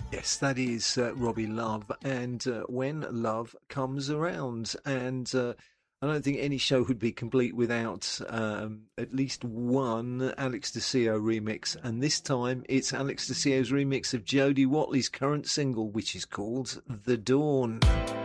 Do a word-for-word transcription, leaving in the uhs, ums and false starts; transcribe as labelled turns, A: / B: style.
A: Yes, that is uh, Robbie Love, and uh, When Love Comes Around. And uh, I don't think any show would be complete without um, at least one Alex Diceo remix. And this time it's Alex Diceo's remix of Jodie Watley's current single, which is called The Dawn.